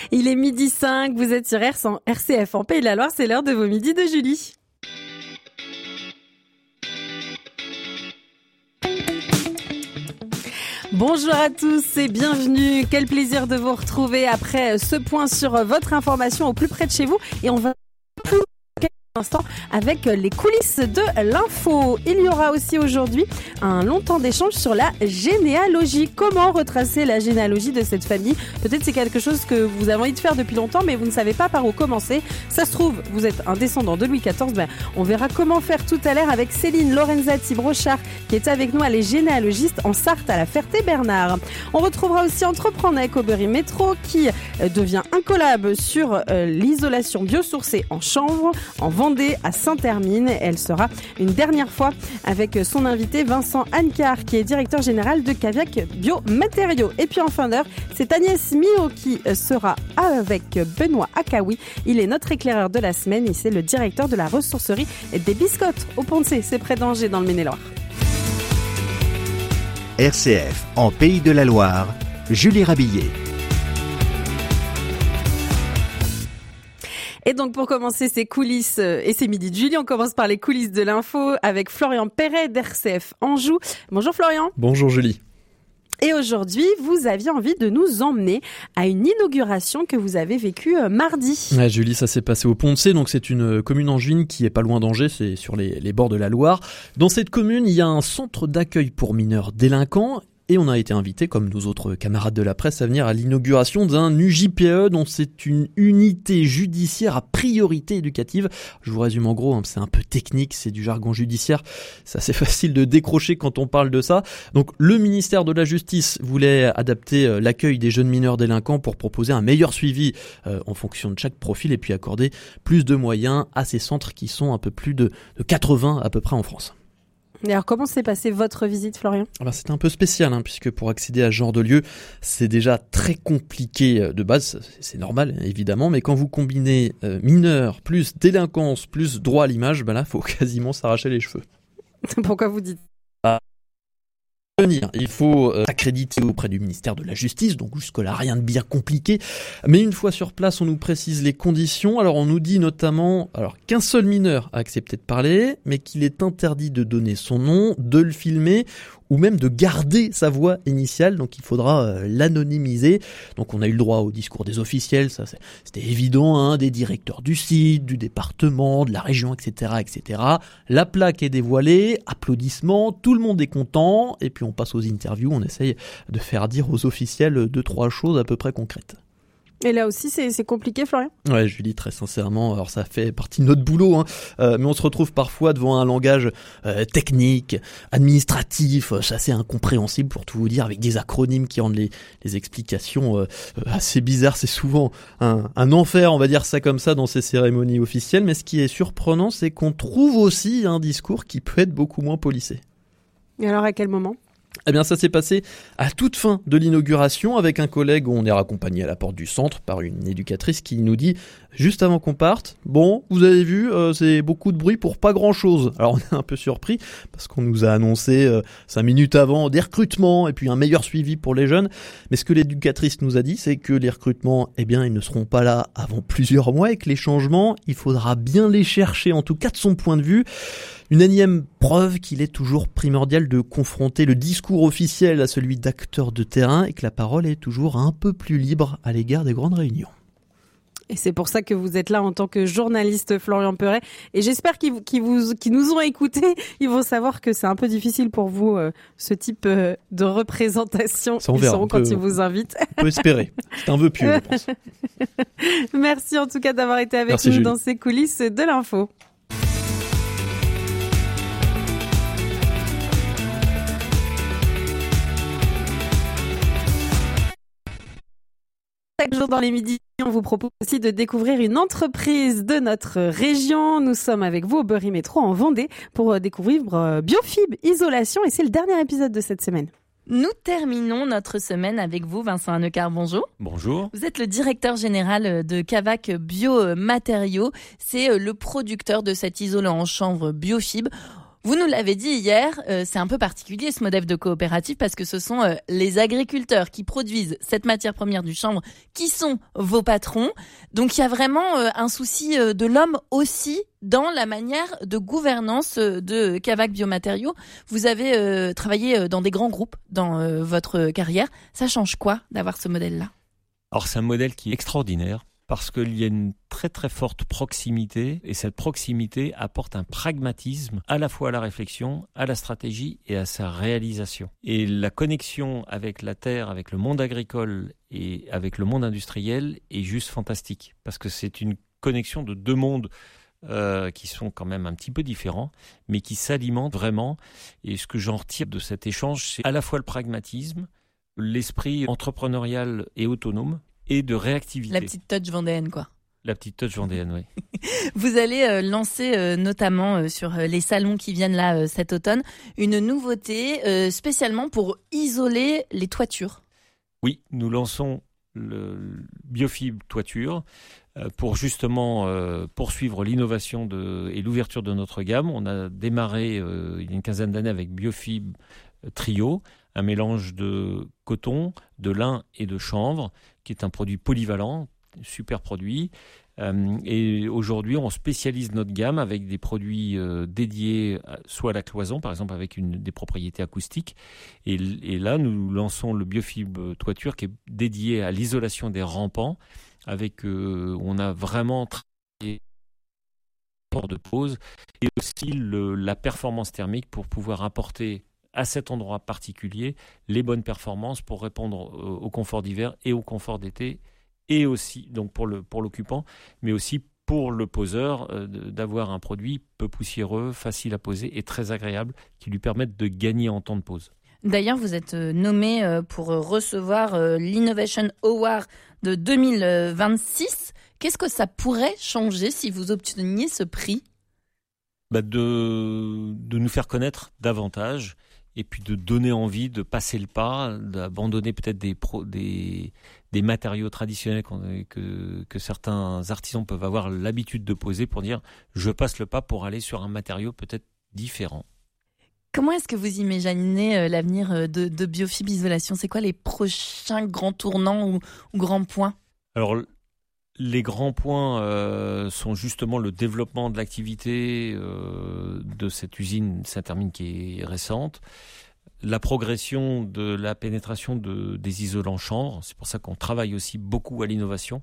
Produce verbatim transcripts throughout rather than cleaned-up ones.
Il est midi cinq, vous êtes sur R C F en Pays de la Loire, c'est l'heure de vos midis de Julie. Bonjour à tous et bienvenue. Quel plaisir de vous retrouver après ce point sur votre information au plus près de chez vous. Et on va plus instant avec les coulisses de l'info. Il y aura aussi aujourd'hui un long temps d'échange sur la généalogie. Comment retracer la généalogie de cette famille? Peut-être c'est quelque chose que vous avez envie de faire depuis longtemps, mais vous ne savez pas par où commencer. Ça se trouve, vous êtes un descendant de Louis quatorze. Ben, on verra comment faire tout à l'heure avec Céline Lorenzati-Brochard, qui est avec nous. Elle est généalogiste en Sarthe à la Ferté-Bernard. On retrouvera aussi Entreprendre avec Aubery Métro, qui devient un collab sur l'isolation biosourcée en chanvre, en Vendée, à Saint-Hermine. Elle sera une dernière fois avec son invité Vincent Ancar, qui est directeur général de Caviac Biomatériaux. Et puis en fin d'heure, c'est Agnès Mio qui sera avec Benoît Akaoui. Il est notre éclaireur de la semaine et c'est le directeur de la ressourcerie des Biscottes au Pont-de-Cé, c'est près d'Angers dans le Maine-et-Loire. R C F en Pays de la Loire, Julie Rabillet. Et donc pour commencer ces coulisses et ces midis de Julie, on commence par les coulisses de l'info avec Florian Perret d'R C F Anjou. Bonjour Florian. Bonjour Julie. Et aujourd'hui, vous aviez envie de nous emmener à une inauguration que vous avez vécue mardi. Ouais, Julie, ça s'est passé au Pont-de-Cé, donc c'est une commune angevine qui est pas loin d'Angers, c'est sur les, les bords de la Loire. Dans cette commune, il y a un centre d'accueil pour mineurs délinquants. Et on a été invité, comme nos autres camarades de la presse, à venir à l'inauguration d'un U J P E, dont c'est une unité judiciaire à priorité éducative. Je vous résume en gros, hein, c'est un peu technique, c'est du jargon judiciaire. C'est assez facile de décrocher quand on parle de ça. Donc le ministère de la Justice voulait adapter l'accueil des jeunes mineurs délinquants pour proposer un meilleur suivi euh, en fonction de chaque profil et puis accorder plus de moyens à ces centres qui sont un peu plus de, de quatre-vingts à peu près en France. Et alors comment s'est passée votre visite, Florian ? Alors c'était un peu spécial, hein, puisque pour accéder à ce genre de lieu, c'est déjà très compliqué de base, c'est normal évidemment, mais quand vous combinez euh, mineurs, plus délinquance, plus droit à l'image, ben là, faut quasiment s'arracher les cheveux. Pourquoi vous dites ? Il faut euh, s'accréditer auprès du ministère de la Justice, donc jusque-là rien de bien compliqué. Mais une fois sur place, on nous précise les conditions. Alors on nous dit notamment alors qu'un seul mineur a accepté de parler, mais qu'il est interdit de donner son nom, de le filmer ou même de garder sa voix initiale, donc il faudra euh, l'anonymiser. Donc on a eu le droit au discours des officiels, ça c'est, c'était évident, hein, des directeurs du site, du département, de la région, et cetera, et cetera. La plaque est dévoilée, applaudissements, tout le monde est content, et puis on passe aux interviews, on essaye de faire dire aux officiels deux, trois choses à peu près concrètes. Et là aussi, c'est, c'est compliqué, Florian ? Ouais, Julie, très sincèrement, alors ça fait partie de notre boulot, hein, euh, mais on se retrouve parfois devant un langage euh, technique, administratif, euh, assez incompréhensible pour tout vous dire, avec des acronymes qui rendent les, les explications euh, assez bizarres. C'est souvent un, un enfer, on va dire ça comme ça, dans ces cérémonies officielles, mais ce qui est surprenant, c'est qu'on trouve aussi un discours qui peut être beaucoup moins policé. Et alors, à quel moment ? Eh bien, ça s'est passé à toute fin de l'inauguration avec un collègue où on est raccompagné à la porte du centre par une éducatrice qui nous dit, juste avant qu'on parte, bon, vous avez vu, euh, c'est beaucoup de bruit pour pas grand chose. Alors on est un peu surpris parce qu'on nous a annoncé euh, cinq minutes avant des recrutements et puis un meilleur suivi pour les jeunes. Mais ce que l'éducatrice nous a dit, c'est que les recrutements, eh bien, ils ne seront pas là avant plusieurs mois et que les changements, il faudra bien les chercher, en tout cas de son point de vue. Une énième preuve qu'il est toujours primordial de confronter le discours officiel à celui d'acteurs de terrain et que la parole est toujours un peu plus libre à l'égard des grandes réunions. Et c'est pour ça que vous êtes là en tant que journaliste, Florian Perret. Et j'espère qu'ils, vous, qu'ils, vous, qu'ils nous ont écoutés. Ils vont savoir que c'est un peu difficile pour vous, euh, ce type euh, de représentation. Ça, on ils verra, sauront on quand peut, ils vous invitent. On peut espérer. C'est un vœu pieux, je pense. Merci en tout cas d'avoir été avec Merci, nous Julie. dans ces coulisses de l'info. Chaque jour dans les midis, on vous propose aussi de découvrir une entreprise de notre région. Nous sommes avec vous au Aubery Métro en Vendée pour découvrir Biofib Isolation et c'est le dernier épisode de cette semaine. Nous terminons notre semaine avec vous, Vincent Annecar. Bonjour. Bonjour. Vous êtes le directeur général de Caviac Biomatériaux. C'est le producteur de cet isolant en chanvre Biofib. Vous nous l'avez dit hier, euh, c'est un peu particulier ce modèle de coopérative parce que ce sont euh, les agriculteurs qui produisent cette matière première du chanvre qui sont vos patrons. Donc il y a vraiment euh, un souci euh, de l'homme aussi dans la manière de gouvernance euh, de Kavak Biomatériaux. Vous avez euh, travaillé euh, dans des grands groupes dans euh, votre carrière. Ça change quoi d'avoir ce modèle-là ? Alors c'est un modèle qui est extraordinaire parce qu'il y a une très très forte proximité et cette proximité apporte un pragmatisme à la fois à la réflexion, à la stratégie et à sa réalisation. Et la connexion avec la terre, avec le monde agricole et avec le monde industriel est juste fantastique parce que c'est une connexion de deux mondes euh, qui sont quand même un petit peu différents mais qui s'alimentent vraiment. Et ce que j'en retire de cet échange, c'est à la fois le pragmatisme, l'esprit entrepreneurial et autonome et de réactivité. La petite touch vendéenne, quoi. La petite touch vendéenne, oui. Vous allez euh, lancer euh, notamment euh, sur euh, les salons qui viennent là euh, cet automne une nouveauté euh, spécialement pour isoler les toitures. Oui, nous lançons le Biofibre Toiture euh, pour justement euh, poursuivre l'innovation de, et l'ouverture de notre gamme. On a démarré euh, il y a une quinzaine d'années avec Biofibre Trio, un mélange de coton, de lin et de chanvre, qui est un produit polyvalent, super produit. Euh, et aujourd'hui, on spécialise notre gamme avec des produits euh, dédiés à, soit à la cloison, par exemple avec une, des propriétés acoustiques. Et, et là, nous lançons le Biofibre Toiture qui est dédié à l'isolation des rampants. Avec, euh, on a vraiment travaillé port de pose et aussi le, la performance thermique pour pouvoir apporter à cet endroit particulier les bonnes performances pour répondre au confort d'hiver et au confort d'été et aussi donc pour le pour l'occupant mais aussi pour le poseur euh, d'avoir un produit peu poussiéreux, facile à poser et très agréable qui lui permette de gagner en temps de pose. D'ailleurs, vous êtes nommé pour recevoir l'Innovation Award de deux mille vingt-six. Qu'est-ce que ça pourrait changer si vous obteniez ce prix ? Bah de de nous faire connaître davantage. Et puis de donner envie de passer le pas, d'abandonner peut-être des, pro, des, des matériaux traditionnels que, que certains artisans peuvent avoir l'habitude de poser pour dire je passe le pas pour aller sur un matériau peut-être différent. Comment est-ce que vous imaginez l'avenir de, de Biofibre Isolation ? C'est quoi les prochains grands tournants ou, ou grands points ? Alors, les grands points euh, sont justement le développement de l'activité euh, de cette usine Saint-Hermine qui est récente, la progression de la pénétration de, des isolants chanvre, c'est pour ça qu'on travaille aussi beaucoup à l'innovation,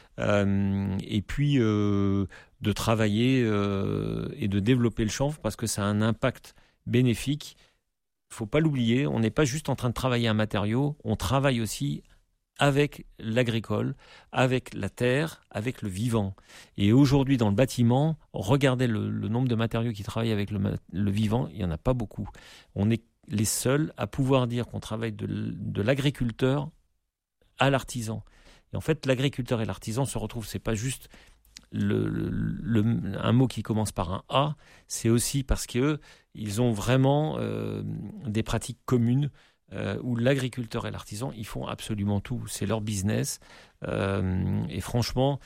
euh, et puis euh, de travailler euh, et de développer le chanvre parce que ça a un impact bénéfique. Il ne faut pas l'oublier, on n'est pas juste en train de travailler un matériau, on travaille aussi avec l'agricole, avec la terre, avec le vivant. Et aujourd'hui, dans le bâtiment, regardez le, le nombre de matériaux qui travaillent avec le, le vivant, il n'y en a pas beaucoup. On est les seuls à pouvoir dire qu'on travaille de, de l'agriculteur à l'artisan. Et en fait, l'agriculteur et l'artisan se retrouvent, c'est pas juste le, le, le, un mot qui commence par un A, c'est aussi parce qu'eux, ils ont vraiment euh, des pratiques communes. Euh, où l'agriculteur et l'artisan, ils font absolument tout. C'est leur business. Euh, et franchement,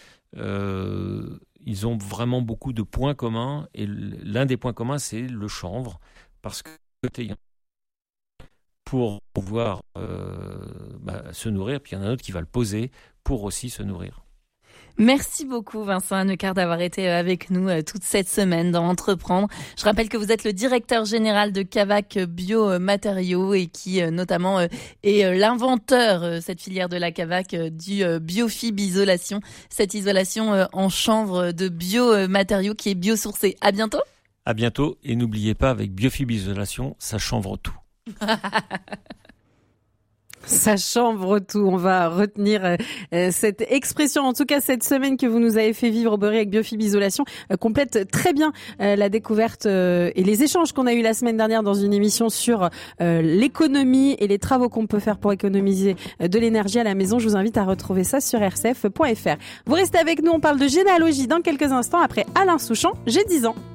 euh, ils ont vraiment beaucoup de points communs. Et l'un des points communs, c'est le chanvre. Parce que pour pouvoir euh, bah, se nourrir, puis il y en a un autre qui va le poser pour aussi se nourrir. Merci beaucoup Vincent Hannequart d'avoir été avec nous toute cette semaine dans Entreprendre. Je rappelle que vous êtes le directeur général de Kavak Biomatériaux et qui notamment est l'inventeur, cette filière de la Kavak, du Biofibre Isolation, cette isolation en chanvre de biomatériaux qui est biosourcée. À bientôt. À bientôt et n'oubliez pas, avec Biofibre Isolation, ça chanvre tout. Ça chanvre tout. On va retenir euh, cette expression. En tout cas, cette semaine que vous nous avez fait vivre au Beurry avec Biofibre Isolation euh, complète très bien euh, la découverte euh, et les échanges qu'on a eu la semaine dernière dans une émission sur euh, l'économie et les travaux qu'on peut faire pour économiser euh, de l'énergie à la maison. Je vous invite à retrouver ça sur r c f point f r. Vous restez avec nous. On parle de généalogie dans quelques instants après Alain Souchon. J'ai dix ans.